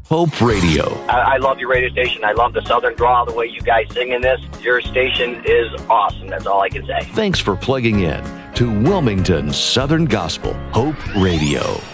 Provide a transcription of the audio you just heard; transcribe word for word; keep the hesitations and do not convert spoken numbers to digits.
Hope Radio. I, I love your radio station. I love the Southern drawl, the way you guys sing in this. Your station is awesome. That's all I can say. Thanks for plugging in to Wilmington Southern Gospel Hope Radio.